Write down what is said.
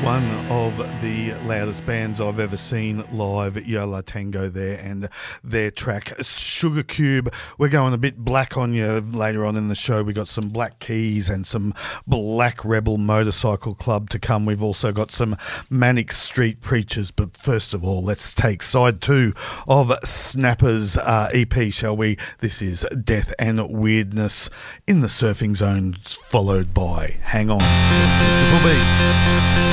One of the loudest bands I've ever seen live, Yo La Tengo there, and their track Sugar Cube. We're going a bit black on you later on in the show. We got some Black Keys and some Black Rebel Motorcycle Club to come. We've also got some Manic Street Preachers, but first of all, let's take side 2 of Snapper's EP, shall we? This is Death and Weirdness in the Surfing Zone, followed by Hang On. Triple B.